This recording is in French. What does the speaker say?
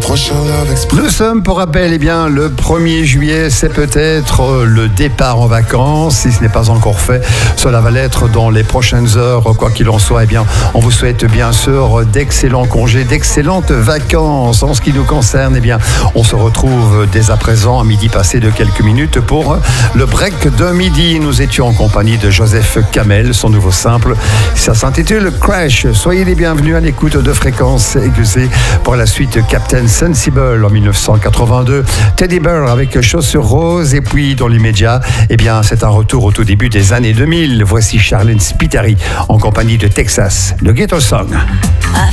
prochain Love Express. Nous sommes, pour rappel, le 1er juillet, c'est peut-être le départ en vacances. Si ce n'est pas encore fait, cela va l'être dans les prochaines heures. Quoi qu'il en soit, on vous souhaite bien sûr d'excellents congés, d'excellentes vacances. En ce qui nous concerne, on se retrouve dès à présent à midi passé de quelques minutes pour le break de midi. Nous étions en compagnie de Joseph Kamel, son nouveau simple. Ça s'intitule Crash. Soyez les bienvenus à l'écoute de Fréquences Aiguisées. Pour la suite, Captain Sensible en 1982, Teddy Bear avec Chaussures Roses, et puis dans l'immédiat, c'est un retour au tout début des années 2000. Voici Charlene Spiteri en compagnie de Texas, le Ghetto Song. I